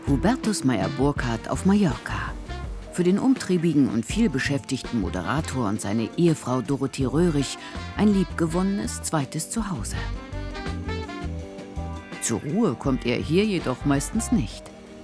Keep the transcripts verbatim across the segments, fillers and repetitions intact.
Hubertus Meyer-Burkhardt auf Mallorca. Für den umtriebigen und vielbeschäftigten Moderator und seine Ehefrau Dorothee Röhrig ein liebgewonnenes zweites Zuhause. Zur Ruhe kommt er hier jedoch meistens nicht.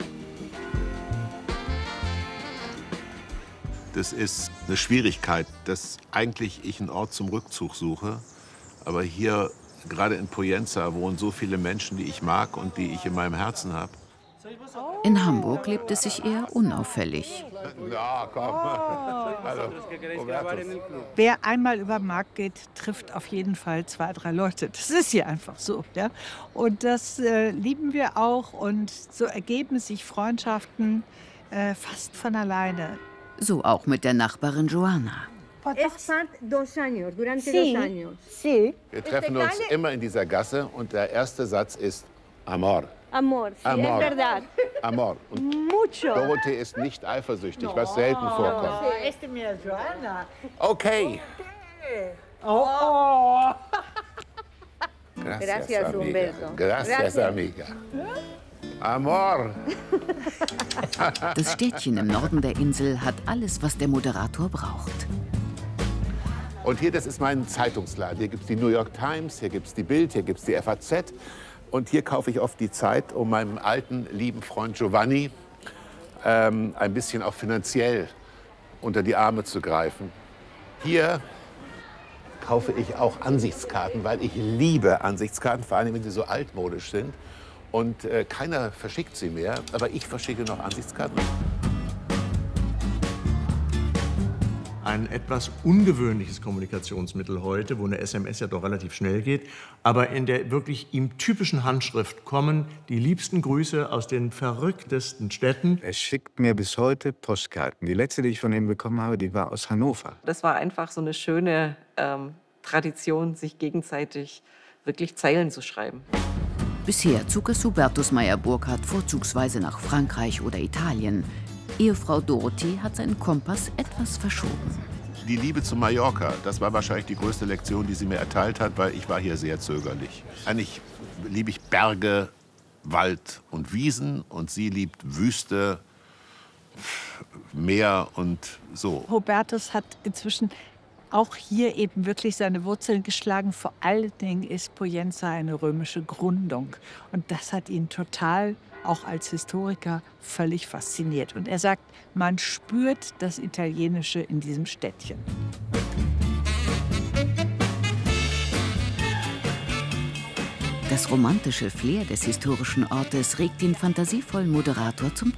Das ist eine Schwierigkeit, dass eigentlich ich einen Ort zum Rückzug suche. Aber hier, gerade in Poyenza, wohnen so viele Menschen, die ich mag und die ich in meinem Herzen habe. In Hamburg lebt es sich eher unauffällig. Ja, komm. Also, Wer einmal über den Markt geht, trifft auf jeden Fall zwei, drei Leute. Das ist hier einfach so. Ja? Und das äh, lieben wir auch. Und so ergeben sich Freundschaften äh, fast von alleine. So auch mit der Nachbarin Joana. Wir treffen uns immer in dieser Gasse und der erste Satz ist Amor. Amor, sí, Amor. es verdad. Amor. Und Mucho. Dorothee ist nicht eifersüchtig, was selten vorkommt. Este mir Joana. Okay. Oh, oh. Gracias, amiga. un beso. Gracias, Gracias. amiga. Amor. Das Städtchen im Norden der Insel hat alles, was der Moderator braucht. Und hier, das ist mein Zeitungsladen. Hier gibt es die New York Times, hier gibt es die Bild, hier gibt es die F A Z. Und hier kaufe ich oft die Zeit, um meinem alten, lieben Freund Giovanni ähm, ein bisschen auch finanziell unter die Arme zu greifen. Hier kaufe ich auch Ansichtskarten, weil ich liebe Ansichtskarten, vor allem wenn sie so altmodisch sind. Und äh, keiner verschickt sie mehr, aber ich verschicke noch Ansichtskarten. Ein etwas ungewöhnliches Kommunikationsmittel heute, wo eine S M S ja doch relativ schnell geht. Aber in der wirklich ihm typischen Handschrift kommen die liebsten Grüße aus den verrücktesten Städten. Er schickt mir bis heute Postkarten. Die letzte, die ich von ihm bekommen habe, die war aus Hannover. Das war einfach so eine schöne ähm, Tradition, sich gegenseitig wirklich Zeilen zu schreiben. Bisher zog es Hubertus Meyer-Burkhardt vorzugsweise nach Frankreich oder Italien. Ehefrau Dorothee hat seinen Kompass etwas verschoben. Die Liebe zu Mallorca, das war wahrscheinlich die größte Lektion, die sie mir erteilt hat, weil ich war hier sehr zögerlich. Eigentlich liebe ich Berge, Wald und Wiesen und sie liebt Wüste, Meer und so. Hubertus hat inzwischen auch hier eben wirklich seine Wurzeln geschlagen. Vor allen Dingen ist Poyenza eine römische Gründung. Und das hat ihn total, auch als Historiker, völlig fasziniert. Und er sagt, man spürt das Italienische in diesem Städtchen. Das romantische Flair des historischen Ortes regt den fantasievollen Moderator zum